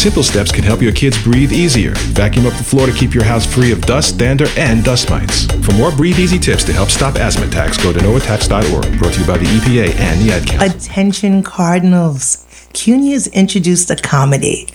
simple steps can help your kids breathe easier. Vacuum up the floor to keep your house free of dust, dander, and dust mites. For more Breathe Easy tips to help stop asthma attacks, go to noattacks.org. Brought to you by the EPA and the Ad Council. Attention Cardinals. CUNY has introduced a comedy.